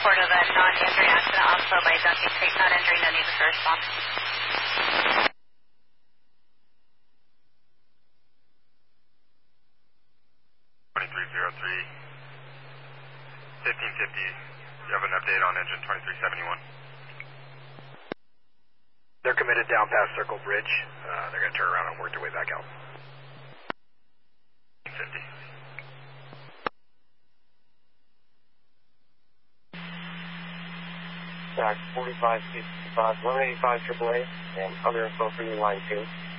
report of a non-injury accident off flow by Duncan Creek. Not injury, no need for response. 1550, you have an update on engine 2371. They're committed down past Circle Bridge. They're going to turn around and work their way back out. 50. Back 4565, 185 AAA, and other info for you, line 2.